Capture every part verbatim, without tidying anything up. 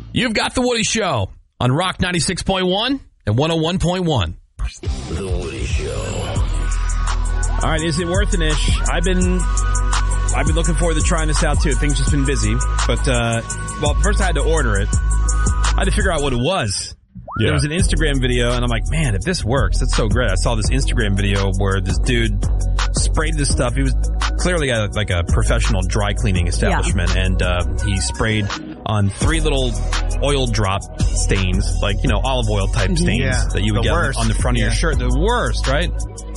You've got The Woody Show on Rock ninety-six point one and one oh one point one. The Woody Show. All right, is it worth an ish? I've been, I've been looking forward to trying this out too. Things just been busy, but uh, well, first I had to order it. I had to figure out what it was. Yeah. There was an Instagram video, and I'm like, man, if this works, that's so great. I saw this Instagram video where this dude sprayed this stuff. He was clearly a, like a professional dry cleaning establishment, yeah. and uh, he sprayed on three little oil drop stains, like, you know, olive oil type stains yeah. that you would the get worst. on the front of yeah. your shirt. The worst, right?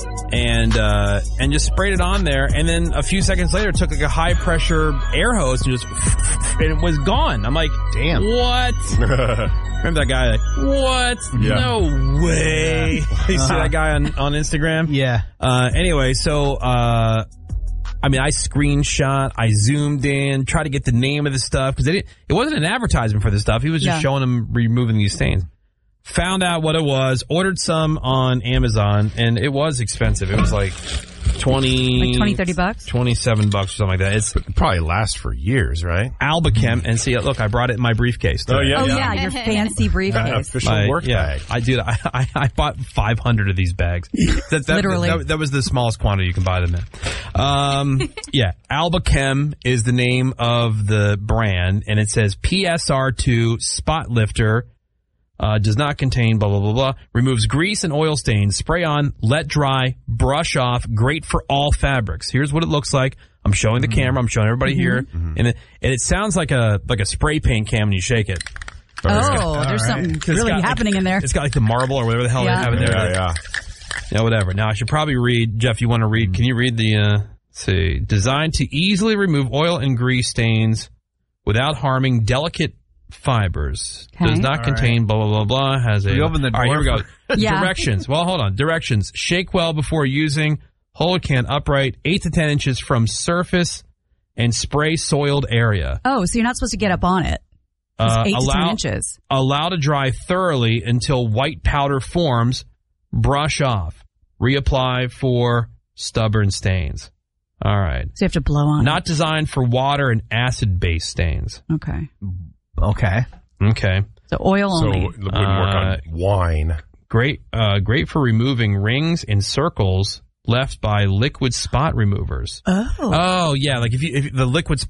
And uh, and just sprayed it on there, and then a few seconds later took like a high pressure air hose and just and it was gone. I'm like, damn, what? Remember that guy? Like, what? Yeah. No way. Yeah. You see that guy on on Instagram? Yeah. Uh, anyway, so uh, I mean, I screenshot, I zoomed in, tried to get the name of the stuff because it it wasn't an advertisement for the stuff. He was just yeah. showing them removing these stains. Found out what it was, ordered some on Amazon, and it was expensive. It was like twenty, like twenty, thirty bucks? twenty-seven bucks or something like that. It's it probably lasts for years, right? Albachem, and see, look, I brought it in my briefcase today. Oh, yeah, oh, yeah. yeah your fancy briefcase. An official my, work yeah, bag. I did. I, I, I bought five hundred of these bags. That, that, Literally. That, that was the smallest quantity you can buy them in. Um, yeah, Albachem is the name of the brand, and it says P S R two Spot Lifter. Uh, does not contain blah, blah, blah, blah. Removes grease and oil stains. Spray on, let dry, brush off. Great for all fabrics. Here's what it looks like. I'm showing the camera. I'm showing everybody mm-hmm. here. Mm-hmm. And, it, and it sounds like a like a spray paint can when you shake it. Oh, got, there's right. something really got, happening like, in there. It's got like the marble or whatever the hell yeah. they have in there. Yeah, yeah. Yeah, whatever. Now, I should probably read. Jeff, you want to read? Can you read the, uh, let's see. Designed to easily remove oil and grease stains without harming delicate fibers. Okay. Does not All contain right. blah, blah, blah, blah. Has a... You open the door. All right, here we go. yeah. Directions. Well, hold on. Directions. Shake well before using. Hold can upright eight to ten inches from surface and spray soiled area. Oh, so you're not supposed to get up on it. Uh, eight allow, to ten inches. Allow to dry thoroughly until white powder forms. Brush off. Reapply for stubborn stains. All right. So you have to blow on Not it. designed for water and acid-based stains. Okay. Okay. Okay. So oil so only. So it wouldn't work on uh, wine. Great, uh, great for removing rings and circles left by liquid spot removers. Oh. Oh, yeah. Like if you, if the liquid